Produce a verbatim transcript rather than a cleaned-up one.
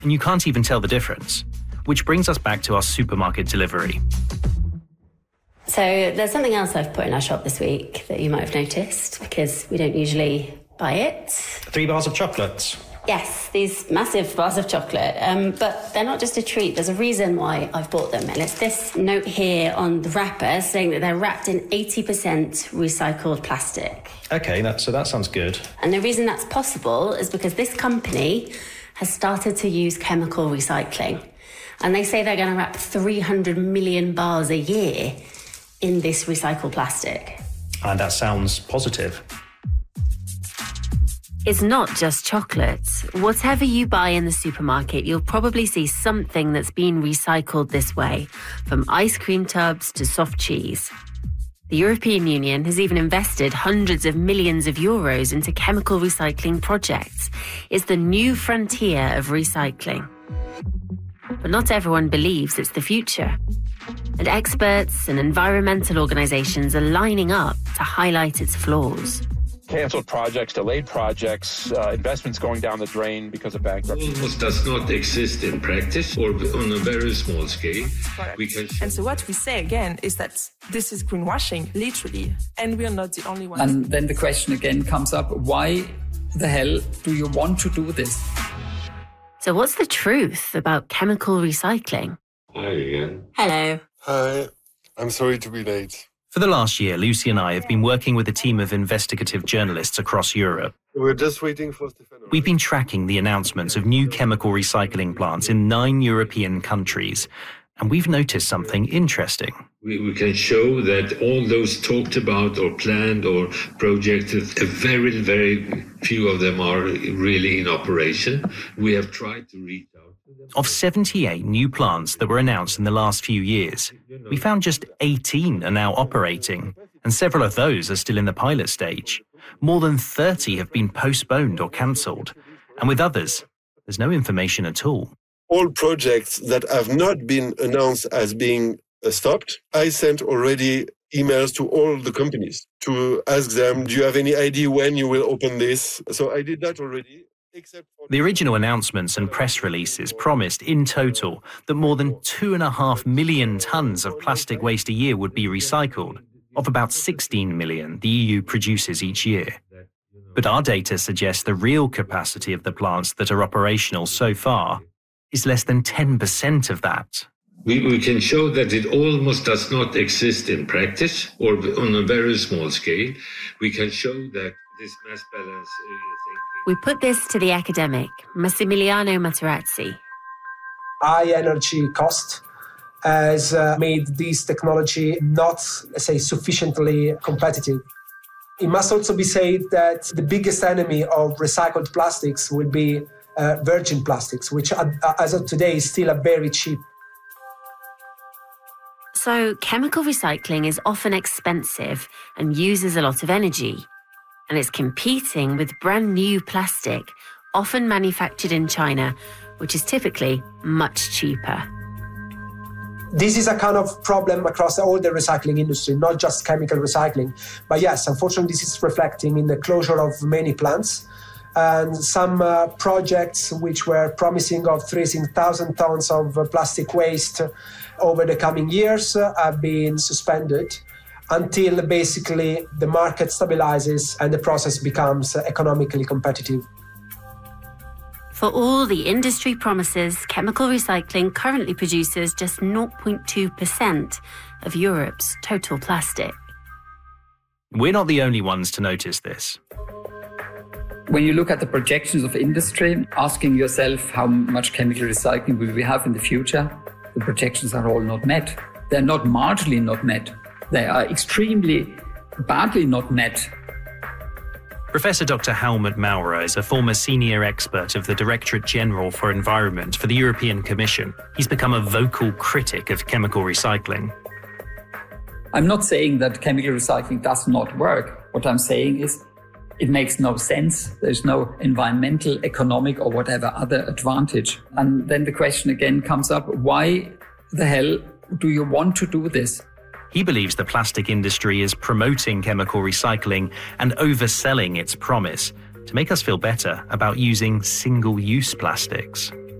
and you can't even tell the difference. Which brings us back to our supermarket delivery. So there's something else I've put in our shop this week that you might have noticed, because we don't usually buy it. Three bars of chocolates. Yes, these massive bars of chocolate, um, but they're not just a treat. There's a reason why I've bought them, and it's this note here on the wrapper saying that they're wrapped in eighty percent recycled plastic. Okay, that, so that sounds good. And the reason that's possible is because this company has started to use chemical recycling, and they say they're going to wrap three hundred million bars a year in this recycled plastic. And that sounds positive. It's not just chocolate. Whatever you buy in the supermarket, you'll probably see something that's been recycled this way, from ice cream tubs to soft cheese. The European Union has even invested hundreds of millions of euros into chemical recycling projects. It's the new frontier of recycling. But not everyone believes it's the future. And experts and environmental organisations are lining up to highlight its flaws. Cancelled projects, delayed projects, uh, investments going down the drain because of bankruptcy. Almost does not exist in practice or on a very small scale. We can and so what we say again is that this is greenwashing, literally, and we are not the only ones. And then the question again comes up, why the hell do you want to do this? So what's the truth about chemical recycling? Hi again. Hello. Hi. I'm sorry to be late. For the last year, Lucy and I have been working with a team of investigative journalists across Europe. We're just waiting for Stefano. We've been tracking the announcements of new chemical recycling plants in nine European countries, and we've noticed something interesting. We, we can show that all those talked about or planned or projected, a very, very few of them are really in operation. We have tried to reach out. Of seventy-eight new plants that were announced in the last few years, we found just eighteen are now operating, and several of those are still in the pilot stage. More than thirty have been postponed or cancelled, and with others, there's no information at all. All projects that have not been announced as being uh, stopped, I sent already emails to all the companies to ask them, do you have any idea when you will open this? So I did that already. The original announcements and press releases promised in total that more than two and a half million tonnes of plastic waste a year would be recycled, of about sixteen million the E U produces each year. But our data suggests the real capacity of the plants that are operational so far is less than ten percent of that. We, we can show that it almost does not exist in practice or on a very small scale. We can show that this mass balance uh, We put this to the academic, Massimiliano Materazzi. High energy cost has uh, made this technology not, let's say, sufficiently competitive. It must also be said that the biggest enemy of recycled plastics will be uh, virgin plastics, which uh, as of today is still a very cheap. So chemical recycling is often expensive and uses a lot of energy. And it's competing with brand new plastic, often manufactured in China, which is typically much cheaper. This is a kind of problem across all the recycling industry, not just chemical recycling. But yes, unfortunately, this is reflecting in the closure of many plants. And some uh, projects which were promising of tracing one thousand tons of uh, plastic waste over the coming years uh, have been suspended, until basically the market stabilizes and the process becomes economically competitive. For all the industry promises, chemical recycling currently produces just zero point two percent of Europe's total plastic. We're not the only ones to notice this. When you look at the projections of industry, asking yourself how much chemical recycling will we have in the future, the projections are all not met. They're not marginally not met. They are extremely badly not met. Professor Doctor Helmut Maurer is a former senior expert of the Directorate General for Environment for the European Commission. He's become a vocal critic of chemical recycling. I'm not saying that chemical recycling does not work. What I'm saying is it makes no sense. There's no environmental, economic, or whatever other advantage. And then the question again comes up, why the hell do you want to do this? He believes the plastic industry is promoting chemical recycling and overselling its promise to make us feel better about using single-use plastics.